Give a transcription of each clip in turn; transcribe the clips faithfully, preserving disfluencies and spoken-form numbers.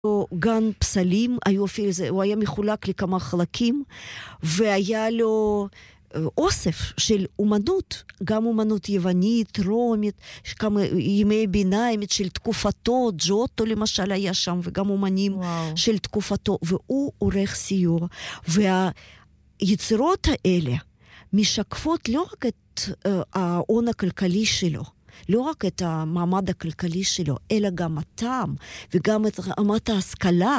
גן פסלים, היו אפילו, הוא היה מחולק לכמה חלקים, והיה לו אוסף של אומנות, גם אומנות יוונית, רומית, כמה ימי ביניים של תקופתו, ג'וטו למשל היה שם, וגם אומנים וואו. של תקופתו, והוא עורך סיור. והיצירות האלה משקפות לא רק את uh, ההון הכלכלי שלו, לא רק את המעמד הכלכלי שלו, אלא גם הטעם, וגם את רמת ההשכלה,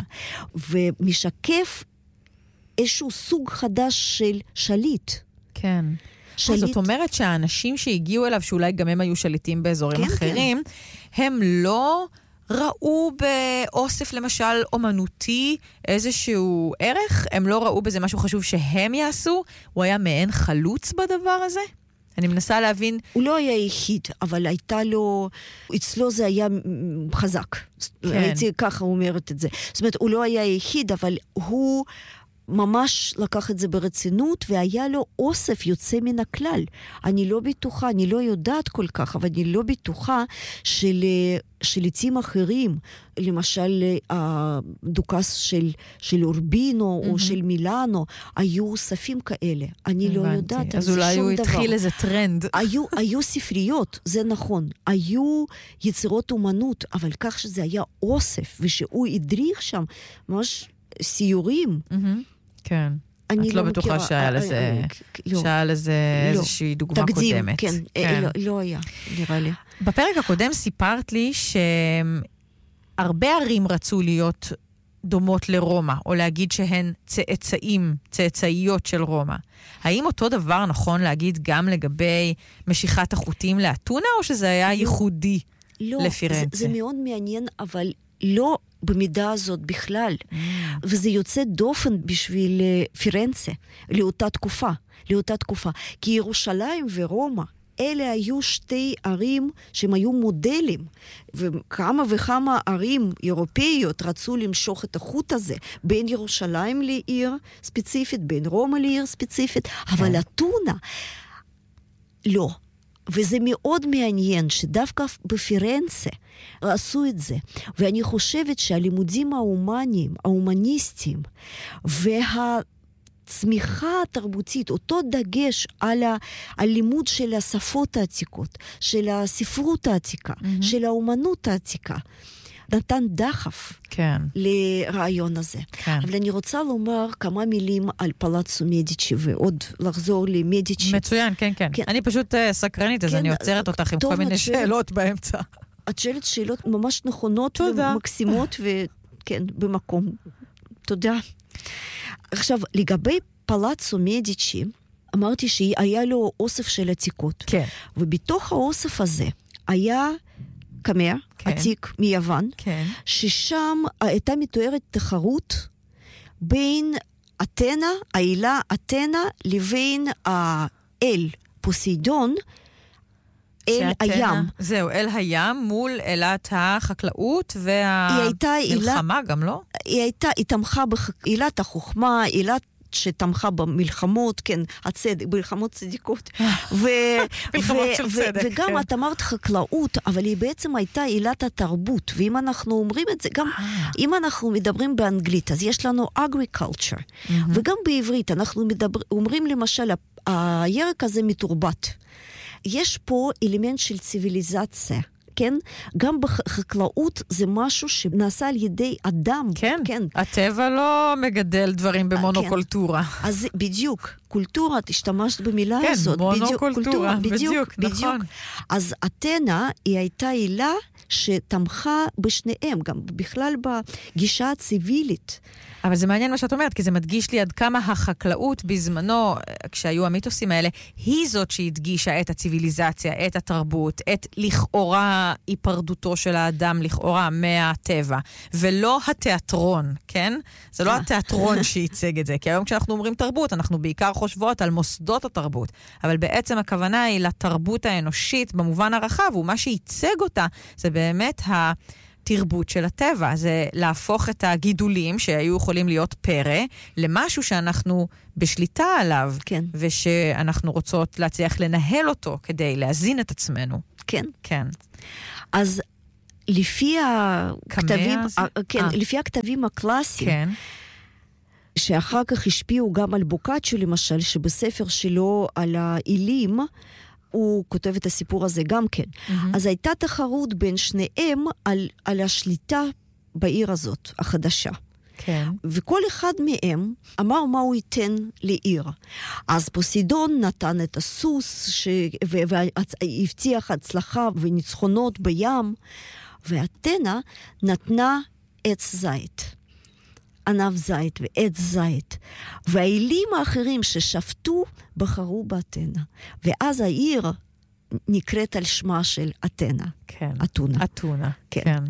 ומשקף איזשהו סוג חדש של שליט. כן. שליט. זאת אומרת שהאנשים שהגיעו אליו, שאולי גם הם היו שליטים באזורים כן, אחרים, כן. הם לא ראו באוסף למשל אומנותי איזשהו ערך, הם לא ראו בזה משהו חשוב שהם יעשו, הוא היה מעין חלוץ בדבר הזה? אני מנסה להבין. הוא לא היה יחיד, אבל הייתה לו, אצלו זה היה חזק. כן. הייתי ככה אומרת את זה. זאת אומרת, הוא לא היה יחיד, אבל הוא ממש לקח את זה ברצינות, והיה לו אוסף יוצא מן הכלל. אני לא בטוחה, אני לא יודעת כל כך, אבל אני לא בטוחה של שליטים אחרים, למשל הדוכס של, של אורבינו mm-hmm. או של מילאנו, היו אוספים כאלה. אני הבנתי. לא יודעת. אז אולי הוא התחיל איזה טרנד. היו, היו ספריות, זה נכון. היו יצירות אומנות, אבל כך שזה היה אוסף, ושהוא הדריך שם ממש סיורים. כן. את לא בטוחה שהיה לזה, שהיה לזה איזושהי דוגמה קודמת. כן, לא היה, נראה לי. בפרק הקודם סיפרת לי שהרבה ערים רצו להיות דומות לרומא, או להגיד שהן צאצאים, צאצאיות של רומא. האם אותו דבר נכון להגיד גם לגבי משיכת החוטים לאתונה, או שזה היה ייחודי לפירנצה? זה מאוד מעניין, אבל לא במידה הזאת בכלל. Mm. וזה יוצא דופן בשביל פירנצה, לאותה תקופה, לאותה תקופה. כי ירושלים ורומא, אלה היו שתי ערים שהם היו מודלים, וכמה וכמה ערים אירופאיות רצו למשוך את החוט הזה, בין ירושלים לעיר ספציפית, בין רומא לעיר ספציפית, אבל אתונה, לא. וזה מאוד מעניין שדווקא בפירנצה עשו את זה. ואני חושבת שהלימודים האומניים, האומניסטיים, והצמיחה התרבותית, אותו דגש על הלימוד של השפות העתיקות, של הספרות העתיקה, mm-hmm. של האומנות העתיקה, נתן דחף כן. לרעיון הזה. כן. אבל אני רוצה לומר כמה מילים על פלאצו מדיצ'י, ועוד לחזור למדיצ'י. מצוין, כן, כן. כן. אני פשוט uh, סקרנית, אז כן, אני עוצרת אותך עם כל מיני שאלות, שאלות באמצע. את שואלת שאלות ממש נכונות תודה. ומקסימות, וכן, במקום. תודה. עכשיו, לגבי פלאצו מדיצ'י, אמרתי שהיה לו אוסף של עתיקות. כן. ובתוך האוסף הזה היה קמר, כן. עתיק מיוון, כן. ששם הייתה מתוארת תחרות בין אתנה, העילה אתנה, לבין האל פוסיידון, אל הים. זהו, אל הים מול אלת החקלאות והמלחמה גם, לא? היא הייתה, היא תמכה בעילת החוכמה, עילת שתמכה במלחמות, כן, הצדק, מלחמות צדיקות. מלחמות של צדק. וגם את אמרת חקלאות, אבל היא בעצם הייתה עילת התרבות, ואם אנחנו אומרים את זה, גם אם אנחנו מדברים באנגלית, אז יש לנו agriculture, וגם בעברית אנחנו אומרים למשל, הירק הזה מתורבת. יש פה אלמנט של ציוויליזציה. כן? גם בחקלאות זה משהו שנעשה על ידי אדם. כן, כן. הטבע לא מגדל דברים במונוקולטורה. כן. אז בדיוק, קולטורה, השתמשת במילה כן, הזאת. כן, מונוקולטורה, בדיוק, בדיוק, בדיוק, נכון. אז אתנה היא הייתה עילה שתמכה בשניהם, גם בכלל בגישה הציבילית. אבל זה מעניין מה שאת אומרת, כי זה מדגיש לי עד כמה החקלאות בזמנו, כשהיו המיתוסים האלה, היא זאת שהדגישה את הציביליזציה, את התרבות, את לכאורה היפרדותו של האדם, לכאורה מהטבע, ולא התיאטרון, כן? זה לא התיאטרון שייצג את זה, כי היום כשאנחנו אומרים תרבות, אנחנו בעיקר חושבות על מוסדות התרבות, אבל בעצם הכוונה היא לתרבות האנושית במובן הרחב, ומה שייצג אותה זה באמת ה... תרבות של הטבע, זה להפוך את הגידולים שהיו יכולים להיות פרא, למשהו שאנחנו בשליטה עליו, כן. ושאנחנו רוצות להצליח לנהל אותו כדי להזין את עצמנו. כן. כן. אז לפי הכתבים, כן, לפי הכתבים הקלאסיים, כן. שאחר כך השפיעו גם על בוקאצ'ו למשל, שבספר שלו על האלים, הוא כותב את הסיפור הזה גם כן. Mm-hmm. אז הייתה תחרות בין שניהם על, על השליטה בעיר הזאת, החדשה. כן. וכל אחד מהם אמר מה הוא ייתן לעיר. אז פוסידון נתן את הסוס, ש... והבטיח הצלחה וניצחונות בים, ואתנה נתנה עץ זית. ענב זית ועץ זית. והאלים האחרים ששפטו בחרו באתנה. ואז העיר נקראת על שמה של אתנה. כן. אתונה. אתונה, כן. כן.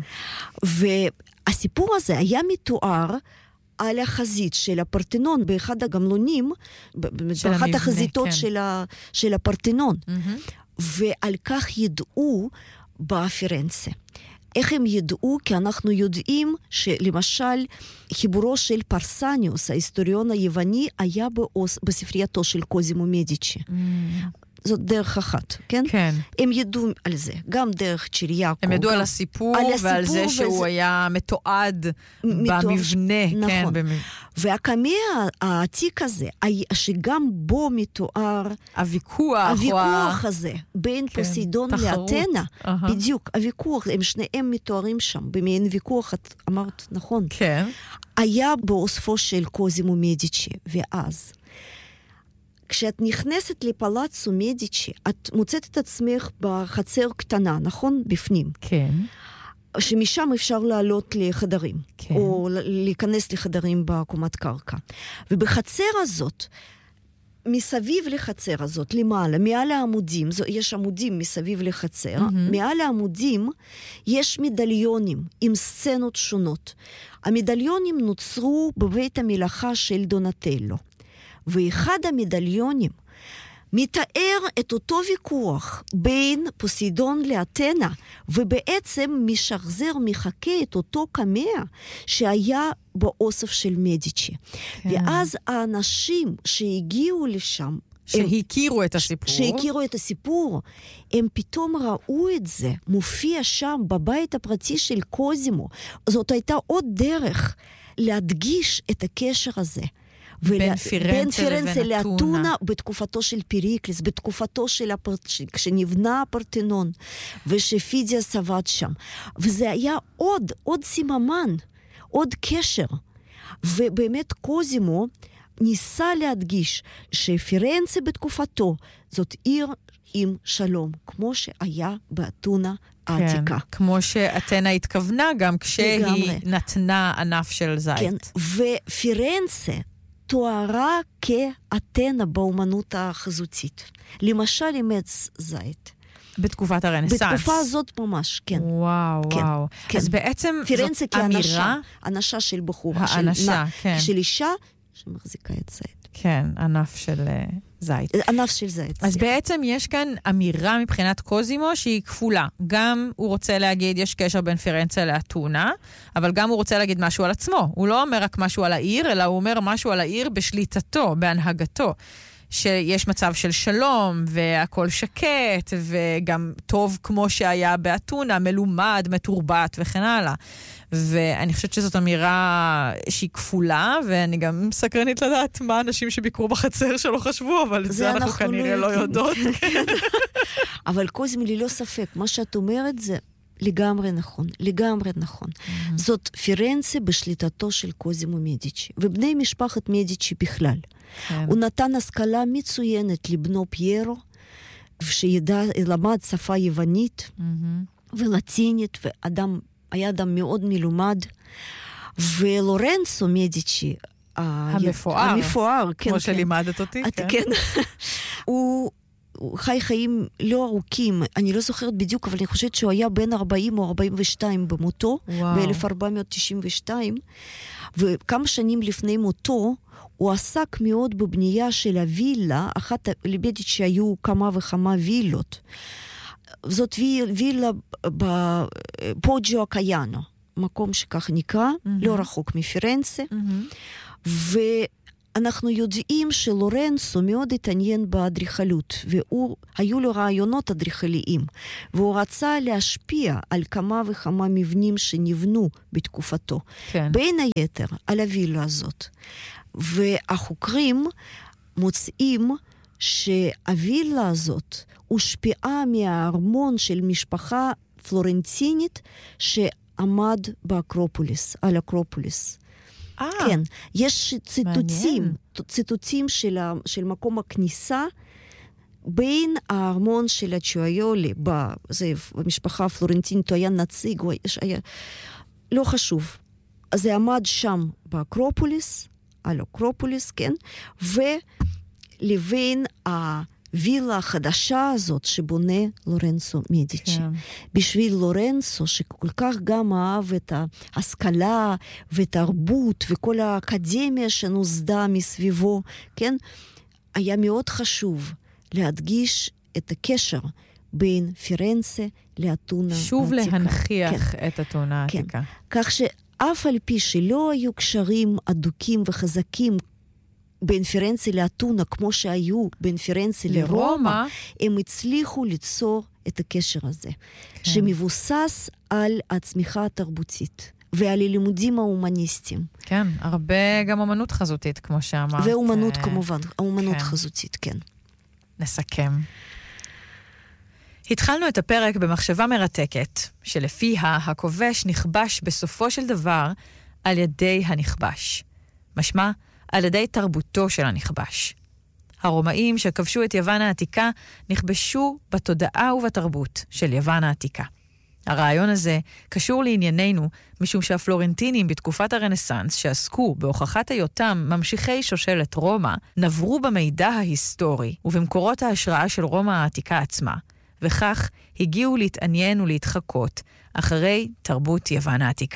והסיפור הזה היה מתואר על החזית של הפרטנון, באחד הגמלונים, באחת החזיתות כן. של, ה, של הפרטנון. Mm-hmm. ועל כך ידעו בפירנצה. איך הם ידעו? כי אנחנו יודעים שלמשל חיבורו של פרסניוס, ההיסטוריון היווני, היה באוס, בספרייתו של קוזימו מדיצ'י. Mm. זאת דרך אחת, כן? כן. הם ידעו על זה, גם דרך צ'יריאקו. הם ידעו גם... על הסיפור, על ועל הסיפור זה וזה... שהוא היה מתועד מתואר... במבנה. נכון. כן, במב... והקמע העתיק הזה, שגם בו מתואר... הוויכוח. הוויכוח ה... הזה, בין כן, פוסידון תחרות. לאתנה. Uh-huh. בדיוק, הוויכוח, הם שניהם מתוארים שם, במעין ויכוח, את אמרת נכון. כן. היה באוספו של קוזימו מדיצ'י, ואז... כשאת נכנסת לפלאצו מדיצ'י, את מוצאת את עצמך בחצר קטנה, נכון? בפנים. כן. שמשם אפשר לעלות לחדרים, כן. או להיכנס לחדרים בקומת קרקע. ובחצר הזאת, מסביב לחצר הזאת, למעלה, מעל העמודים, זו, יש עמודים מסביב לחצר, mm-hmm. מעל העמודים יש מדליונים עם סצנות שונות. המדליונים נוצרו בבית המלאכה של דונטלו. ואחד המדליונים מתאר את אותו ויכוח בין פוסידון לאתנה, ובעצם משחזר, מחכה את אותו קמע שהיה באוסף של מדיצ'י. כן. ואז האנשים שהגיעו לשם, שהכירו הם, את הסיפור. שהכירו את הסיפור, הם פתאום ראו את זה, מופיע שם בבית הפרטי של קוזימו. זאת הייתה עוד דרך להדגיש את הקשר הזה. בין פירנצה לבין לאתונה, בתקופתו של פיריקלס, בתקופתו של הפרט... כשנבנה הפרטנון, ושפידיאס עבד שם. וזה היה עוד, עוד סיממן, עוד קשר. ובאמת קוזימו ניסה להדגיש שפירנצה בתקופתו זאת עיר עם שלום, כמו שהיה באתונה העתיקה. כן, כמו שאתנה התכוונה גם כשהיא לגמרי. נתנה ענף של זית. כן, ופירנצה תוארה כאתנה באומנות החזותית. למשל עם עץ זית. בתקופת הרנסנס. בתקופה הזאת ממש, כן. וואו, כן, וואו. כן. אז בעצם פירנצה זאת אמירה... אנשה של בחורה. האנשה, של, כן. של אישה שמחזיקה את זית. כן, ענף של uh, זית. ענף של זית. אז בעצם יש כאן אמירה מבחינת קוזימו שהיא כפולה. גם הוא רוצה להגיד, יש קשר בין פירנצה לאתונה, אבל גם הוא רוצה להגיד משהו על עצמו. הוא לא אומר רק משהו על העיר, אלא הוא אומר משהו על העיר בשליטתו, בהנהגתו. שיש מצב של שלום, והכל שקט, וגם טוב כמו שהיה באתונה, מלומד, מתורבת וכן הלאה. ואני חושבת שזאת אמירה שהיא כפולה, ואני גם סקרנית לדעת מה אנשים שביקרו בחצר שלו חשבו, אבל זה, זה אנחנו, אנחנו כנראה לא יודעות. אבל קוזימו, ללא ספק, מה שאת אומרת זה לגמרי נכון, לגמרי נכון. Mm-hmm. זאת פירנצה בשליטתו של קוזימו מדיצ'י, ובני משפחת מדיצ'י בכלל. כן. הוא נתן השכלה מצוינת לבנו פיירו, שלמד שפה יוונית mm-hmm. ולטינית, ואדם, היה אדם מאוד מלומד, ולורנצו מדיצ'י, המפואר, המפואר כמו כן, שלימדת אותי. את, כן. כן. הוא... הוא חי חיים לא ארוכים, אני לא זוכרת בדיוק, אבל אני חושבת שהוא היה בין ארבעים או ארבעים ושתיים במותו, ב-אלף ארבע מאות תשעים ושתיים, וכמה שנים לפני מותו, הוא עסק מאוד בבנייה של הווילה, אחת לבדית שהיו כמה וכמה וילות. זאת וילה בפוג'ו הקיינו, מקום שכך נקרא, mm-hmm. לא רחוק מפירנצה, mm-hmm. אנחנו יודעים שלורנסו מאוד התעניין באדריכלות, והיו לו רעיונות אדריכליים, והוא רצה להשפיע על כמה וכמה מבנים שנבנו בתקופתו. כן. בין היתר, על הווילה הזאת. והחוקרים מוצאים שהווילה הזאת הושפעה מהארמון של משפחה פלורנטינית שעמד באקרופוליס, על אקרופוליס. אה, כן, יש ציטוטים, ציטוטים של, ה, של מקום הכניסה בין הארמון של הצ'ואיולי, במשפחה הפלורנטינית, הוא היה נציג, הוא היה, לא חשוב. אז זה עמד שם באקרופוליס, על אקרופוליס, כן, ולבין הווילה החדשה הזאת שבונה לורנסו מדיצ'י. כן. בשביל לורנסו, שכל כך גם אהב את ההשכלה ותרבות וכל האקדמיה שנוסדה מסביבו, כן, היה מאוד חשוב להדגיש את הקשר בין פירנצה לאתונה העתיקה. שוב להנכיח כן. את אתונה העתיקה. כן. כך שאף על פי שלא היו קשרים אדוקים וחזקים בין פירנצה לאתונה, כמו שהיו בין פירנצה לרומא, לרומא, הם הצליחו ליצור את הקשר הזה, כן. שמבוסס על הצמיחה התרבותית. ועל הלימודים ההומניסטיים. כן, הרבה גם אומנות חזותית, כמו שאמרת. ואומנות כמובן, האומנות כן. חזותית, כן. נסכם. התחלנו את הפרק במחשבה מרתקת, שלפיה הכובש נכבש בסופו של דבר על ידי הנכבש. משמע, על ידי תרבותו של הנכבש. הרומאים שכבשו את יוון העתיקה נכבשו בתודעה ובתרבות של יוון העתיקה. הרעיון הזה קשור לענייננו, משום שהפלורנטינים בתקופת הרנסנס שעסקו בהוכחת היותם ממשיכי שושלת רומא, נברו במידע ההיסטורי ובמקורות ההשראה של רומא העתיקה עצמה, וכך הגיעו להתעניין ולהתחקות אחרי תרבות יוון העתיקה.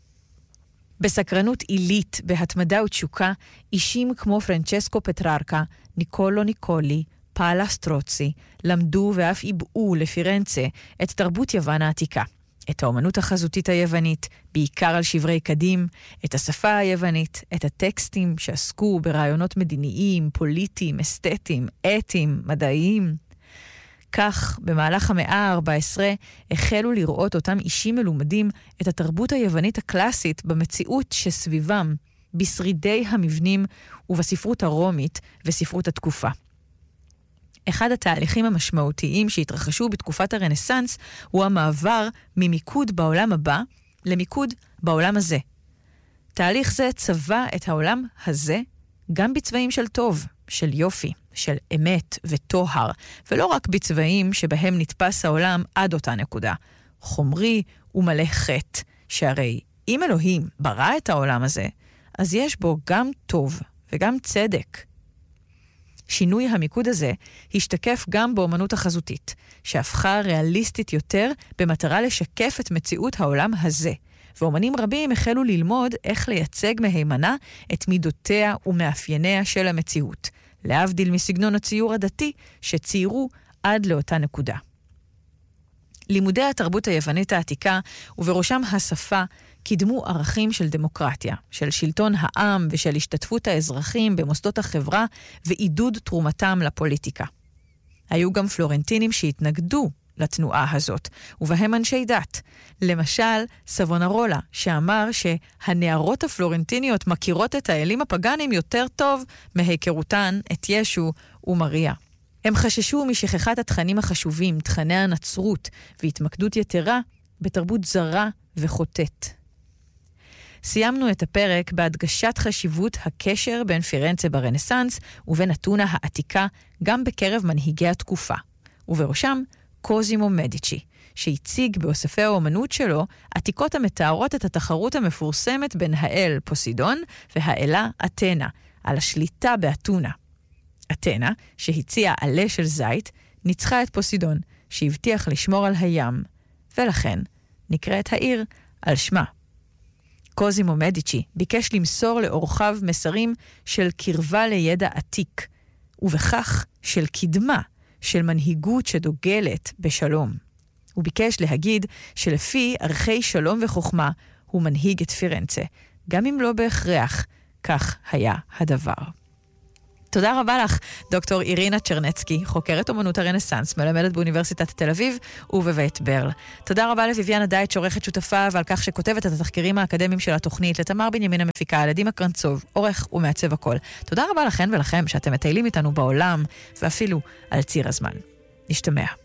בסקרנות עילית, בהתמדה ותשוקה, אישים כמו פרנצ'סקו פטררקה, ניקולו ניקולי, פאלה סטרוצי, למדו ואף איבאו לפירנצה את תרבות יוון העתיקה, את האומנות החזותית היוונית, בעיקר על שברי קדים, את השפה היוונית, את הטקסטים שעסקו ברעיונות מדיניים, פוליטיים, אסתטיים, אתיים, מדעיים. כך, במהלך המאה ה-ארבע עשרה, החלו לראות אותם אישים מלומדים את התרבות היוונית הקלאסית במציאות שסביבם, בשרידי המבנים ובספרות הרומית וספרות התקופה. אחד התהליכים המשמעותיים שהתרחשו בתקופת הרנסנס הוא המעבר ממיקוד בעולם הבא למיקוד בעולם הזה. תהליך זה צבע את העולם הזה גם בצבעים של טוב, של יופי, של אמת וטוהר, ולא רק בצבעים שבהם נתפס העולם עד אותה נקודה, חומרי ומלא חטא, שהרי אם אלוהים ברא את העולם הזה, אז יש בו גם טוב וגם צדק. שינוי המיקוד הזה השתקף גם באומנות החזותית, שהפכה ריאליסטית יותר במטרה לשקף את מציאות העולם הזה, ואומנים רבים החלו ללמוד איך לייצג מהימנה את מידותיה ומאפייניה של המציאות, להבדיל מסגנון הציור הדתי שציירו עד לאותה נקודה. לימודי התרבות היוונית העתיקה, ובראשם השפה, קידמו ערכים של דמוקרטיה, של שלטון העם ושל השתתפות האזרחים במוסדות החברה ועידוד תרומתם לפוליטיקה. היו גם פלורנטינים שהתנגדו לתנועה הזאת, ובהם אנשי דת. למשל, סבונרולה, שאמר שהנערות הפלורנטיניות מכירות את האלים הפגנים יותר טוב מהיכרותן את ישו ומריה. הם חששו משכחת התכנים החשובים, תכני הנצרות, והתמקדות יתרה בתרבות זרה וחוטאת. סיימנו את הפרק בהדגשת חשיבות הקשר בין פירנצה ברנסנס ובין אתונה העתיקה גם בקרב מנהיגי התקופה, ובראשם קוזימו מדיצ'י, שהציג באוספי האומנות שלו עתיקות המתארות את התחרות המפורסמת בין האל פוסידון והאלה אתנה, על השליטה באתונה. אתנה, שהציעה עלה של זית, ניצחה את פוסידון, שהבטיח לשמור על הים, ולכן נקראת העיר על שמה. קוזימו מדיצ'י ביקש למסור לאורחיו מסרים של קרבה לידע עתיק, ובכך של קדמה, של מנהיגות שדוגלת בשלום. הוא ביקש להגיד שלפי ערכי שלום וחוכמה הוא מנהיג את פירנצה, גם אם לא בהכרח כך היה הדבר. תודה רבה לך, דוקטור אירינה צ'רנצקי, חוקרת אומנות הרנסנס, מלמדת באוניברסיטת תל אביב ובבית ברל. תודה רבה לביביאנה דייט, שעורכת שותפה, ועל כך שכותבת את התחקירים האקדמיים של התוכנית, לתמר בנימין המפיקה, לדימה קרנצוב, עורך ומעצב הכל. תודה רבה לכן ולכם שאתם מטיילים איתנו בעולם, ואפילו על ציר הזמן. נשתמע.